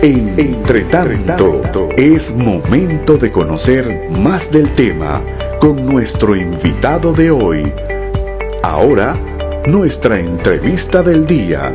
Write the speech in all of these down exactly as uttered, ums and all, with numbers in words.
Entre tanto, es momento de conocer más del tema con nuestro invitado de hoy. Ahora, nuestra entrevista del día.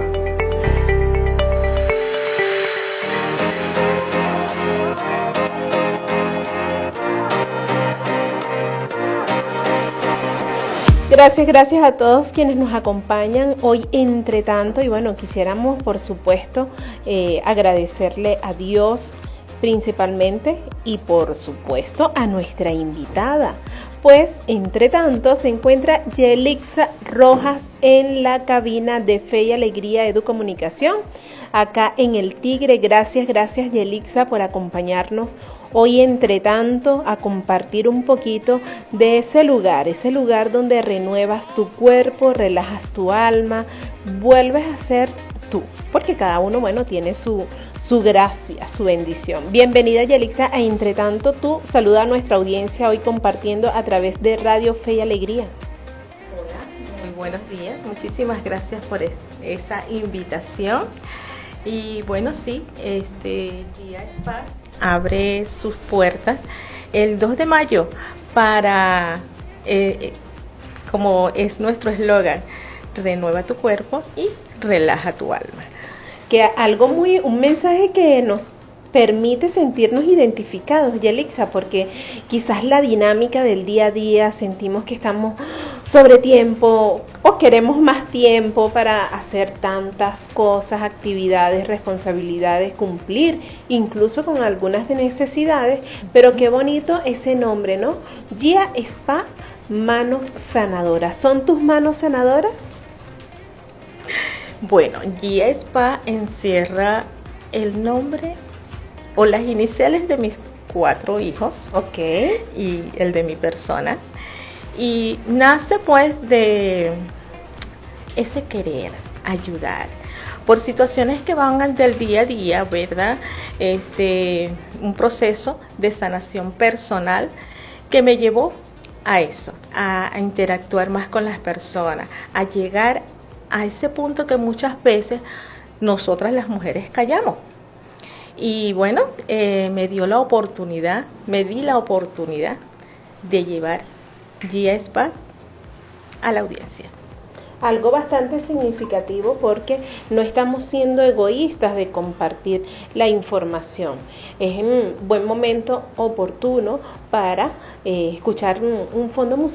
Gracias, gracias a todos quienes nos acompañan hoy entre tanto y bueno, quisiéramos por supuesto eh, agradecerle a Dios principalmente y por supuesto a nuestra invitada, pues entre tanto se encuentra Yelixa Rojas en la cabina de Fe y Alegría Educomunicación, acá en El Tigre. Gracias, gracias Yelixa por acompañarnos hoy entre tanto a compartir un poquito de ese lugar, ese lugar donde renuevas tu cuerpo, relajas tu alma, vuelves a ser tú, porque cada uno, bueno, tiene su, su gracia, su bendición. Bienvenida Yelixa a Entre Tanto Tú, saluda a nuestra audiencia hoy compartiendo a través de Radio Fe y Alegría. Hola, muy buenos días, muchísimas gracias por es, esa invitación. Y bueno, sí, este Gia Spa abre sus puertas el dos de mayo para, eh, como es nuestro eslogan, renueva tu cuerpo y relaja tu alma. Que algo muy, un mensaje que nos permite sentirnos identificados, Yelixa, porque quizás la dinámica del día a día sentimos que estamos sobre tiempo o queremos más tiempo para hacer tantas cosas, actividades, responsabilidades, cumplir incluso con algunas necesidades, pero qué bonito ese nombre, ¿no? Gia Spa, manos sanadoras. ¿Son tus manos sanadoras? Bueno, Gia Spa encierra el nombre o las iniciales de mis cuatro hijos, ok, y el de mi persona, y nace pues de ese querer ayudar por situaciones que van del día a día, ¿verdad? Este, un proceso de sanación personal que me llevó a eso, a, a interactuar más con las personas, a llegar a ese punto que muchas veces nosotras las mujeres callamos. Y bueno, eh, me dio la oportunidad, me di la oportunidad de llevar Gia Spa a la audiencia. Algo bastante significativo porque no estamos siendo egoístas de compartir la información. Es un buen momento oportuno para eh, escuchar un, un fondo musical.